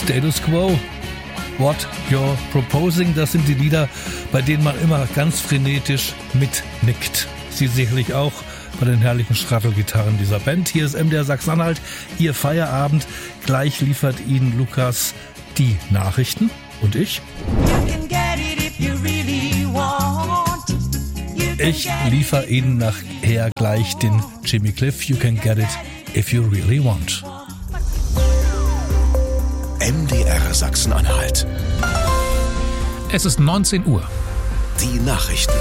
Status Quo, What You're Proposing, das sind die Lieder, bei denen man immer ganz frenetisch mitnickt. Sie sicherlich auch bei den herrlichen Schrattelgitarren dieser Band. Hier ist MDR Sachsen-Anhalt, Ihr Feierabend. Gleich liefert Ihnen Lukas die Nachrichten und ich liefere Ihnen nachher gleich den Jimmy Cliff. You can get it if you really want. MDR Sachsen-Anhalt. Es ist 19 Uhr. Die Nachrichten.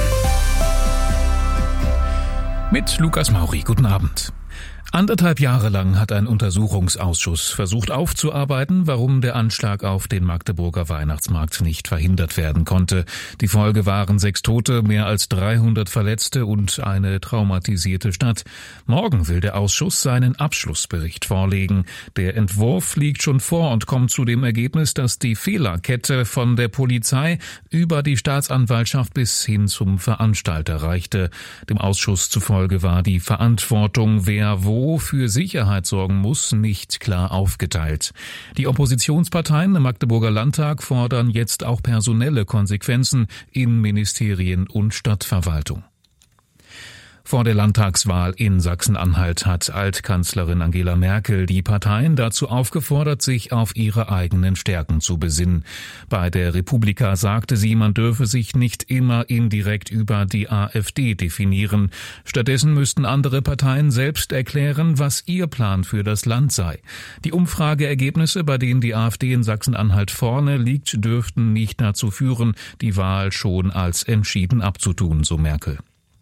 Mit Lukas Mauri. Guten Abend. 1,5 Jahre lang hat ein Untersuchungsausschuss versucht aufzuarbeiten, warum der Anschlag auf den Magdeburger Weihnachtsmarkt nicht verhindert werden konnte. Die Folge waren 6 Tote, mehr als 300 Verletzte und eine traumatisierte Stadt. Morgen will der Ausschuss seinen Abschlussbericht vorlegen. Der Entwurf liegt schon vor und kommt zu dem Ergebnis, dass die Fehlerkette von der Polizei über die Staatsanwaltschaft bis hin zum Veranstalter reichte. Dem Ausschuss zufolge war die Verantwortung, wer wo für Sicherheit sorgen muss, nicht klar aufgeteilt. Die Oppositionsparteien im Magdeburger Landtag fordern jetzt auch personelle Konsequenzen in Ministerien und Stadtverwaltung. Vor der Landtagswahl in Sachsen-Anhalt hat Altkanzlerin Angela Merkel die Parteien dazu aufgefordert, sich auf ihre eigenen Stärken zu besinnen. Bei der Republika sagte sie, man dürfe sich nicht immer indirekt über die AfD definieren. Stattdessen müssten andere Parteien selbst erklären, was ihr Plan für das Land sei. Die Umfrageergebnisse, bei denen die AfD in Sachsen-Anhalt vorne liegt, dürften nicht dazu führen, die Wahl schon als entschieden abzutun, so Merkel.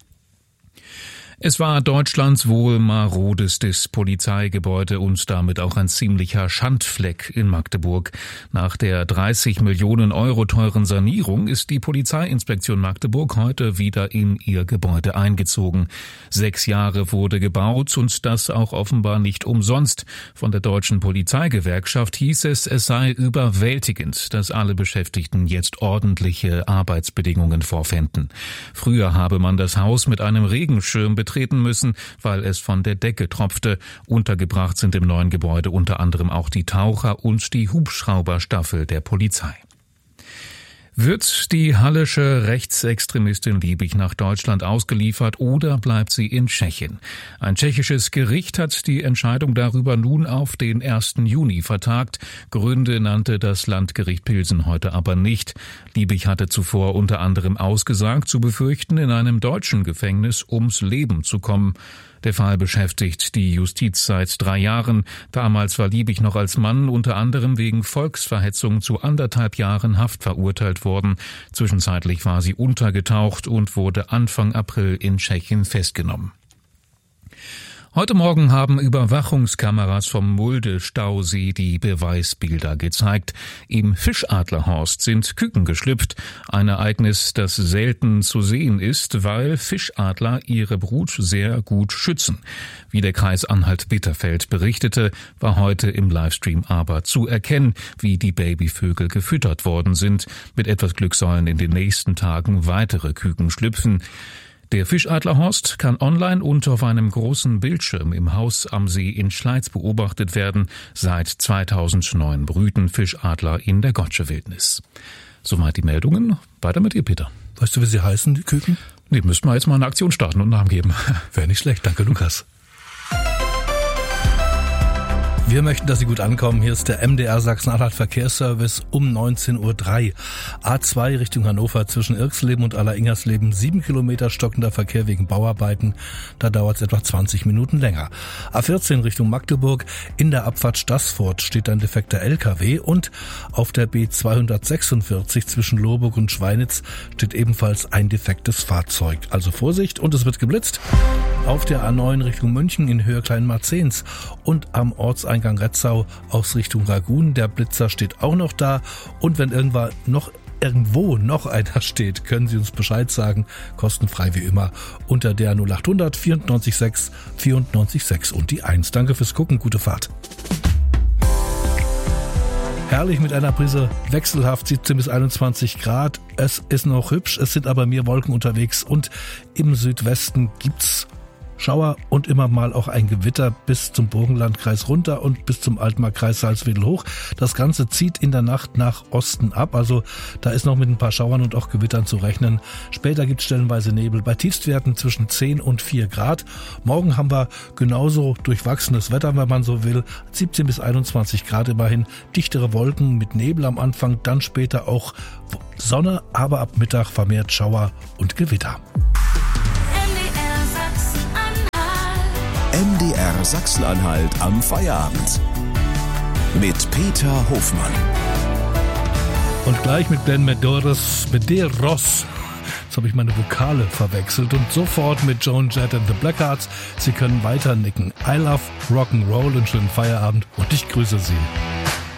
Es war Deutschlands wohl marodestes Polizeigebäude und damit auch ein ziemlicher Schandfleck in Magdeburg. Nach der 30 Millionen Euro teuren Sanierung ist die Polizeiinspektion Magdeburg heute wieder in ihr Gebäude eingezogen. 6 Jahre wurde gebaut und das auch offenbar nicht umsonst. Von der Deutschen Polizeigewerkschaft hieß es sei überwältigend, dass alle Beschäftigten jetzt ordentliche Arbeitsbedingungen vorfänden. Früher habe man das Haus mit einem Regenschirm betreten müssen, weil es von der Decke tropfte. Untergebracht sind im neuen Gebäude unter anderem auch die Taucher- und die Hubschrauberstaffel der Polizei. Wird die hallische Rechtsextremistin Liebig nach Deutschland ausgeliefert oder bleibt sie in Tschechien? Ein tschechisches Gericht hat die Entscheidung darüber nun auf den 1. Juni vertagt. Gründe nannte das Landgericht Pilsen heute aber nicht. Liebig hatte zuvor unter anderem ausgesagt, zu befürchten, in einem deutschen Gefängnis ums Leben zu kommen. Der Fall beschäftigt die Justiz seit 3 Jahren. Damals war Liebig noch als Mann unter anderem wegen Volksverhetzung zu 1,5 Jahren Haft verurteilt worden. Zwischenzeitlich war sie untergetaucht und wurde Anfang April in Tschechien festgenommen. Heute Morgen haben Überwachungskameras vom Mulde-Stausee die Beweisbilder gezeigt. Im Fischadlerhorst sind Küken geschlüpft. Ein Ereignis, das selten zu sehen ist, weil Fischadler ihre Brut sehr gut schützen. Wie der Kreis Anhalt-Bitterfeld berichtete, war heute im Livestream aber zu erkennen, wie die Babyvögel gefüttert worden sind. Mit etwas Glück sollen in den nächsten Tagen weitere Küken schlüpfen. Der Fischadlerhorst kann online und auf einem großen Bildschirm im Haus am See in Schleiz beobachtet werden. Seit 2009 brüten Fischadler in der Gotsche-Wildnis. Soweit die Meldungen. Weiter mit dir, Peter. Weißt du, wie sie heißen, die Küken? Nee, müssten wir jetzt mal eine Aktion starten und Namen geben. Wäre nicht schlecht. Danke, Lukas. Wir möchten, dass Sie gut ankommen. Hier ist der MDR Sachsen-Anhalt Verkehrsservice um 19:03 Uhr. A2 Richtung Hannover zwischen Irxleben und Aller-Ingersleben 7 Kilometer stockender Verkehr wegen Bauarbeiten. Da dauert es etwa 20 Minuten länger. A14 Richtung Magdeburg in der Abfahrt Staßfurt steht ein defekter LKW und auf der B246 zwischen Lohburg und Schweinitz steht ebenfalls ein defektes Fahrzeug. Also Vorsicht und es wird geblitzt. Auf der A9 Richtung München in Höhe Kleinmarzens und am Ortseingang Retzau aus Richtung Ragun. Der Blitzer steht auch noch da und wenn irgendwo noch einer steht, können Sie uns Bescheid sagen, kostenfrei wie immer, unter der 0800 94 6 94 6 und die 1. Danke fürs Gucken, gute Fahrt. Herrlich mit einer Prise wechselhaft 17 bis 21 Grad. Es ist noch hübsch, es sind aber mehr Wolken unterwegs und im Südwesten gibt's Schauer und immer mal auch ein Gewitter bis zum Burgenlandkreis runter und bis zum Altmarkkreis Salzwedel hoch. Das Ganze zieht in der Nacht nach Osten ab, also da ist noch mit ein paar Schauern und auch Gewittern zu rechnen. Später gibt es stellenweise Nebel bei Tiefstwerten zwischen 10 und 4 Grad. Morgen haben wir genauso durchwachsenes Wetter, wenn man so will. 17 bis 21 Grad immerhin. Dichtere Wolken mit Nebel am Anfang, dann später auch Sonne, aber ab Mittag vermehrt Schauer und Gewitter. MDR Sachsen-Anhalt am Feierabend. Mit Peter Hofmann. Und gleich mit Glenn Medeiros. Jetzt habe ich meine Vokale verwechselt. Und sofort mit Joan Jett and the Blackhearts. Sie können weiter nicken. I love Rock'n'Roll und schönen Feierabend. Und ich grüße Sie.